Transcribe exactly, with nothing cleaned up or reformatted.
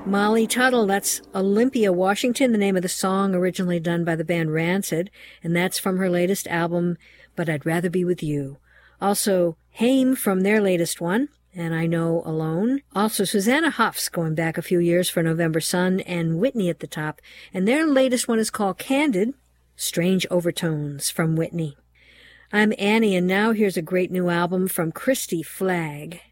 Molly Tuttle, that's Olympia Washington, the name of the song originally done by the band Rancid, and that's from her latest album, But I'd Rather Be With You. Also, Haim from their latest one, And I Know Alone. Also, Susanna Hoffs going back a few years for November Sun, and Whitney at the top, and their latest one is called Candid, Strange Overtones from Whitney. I'm Annie, and now here's a great new album from Christy Flagg.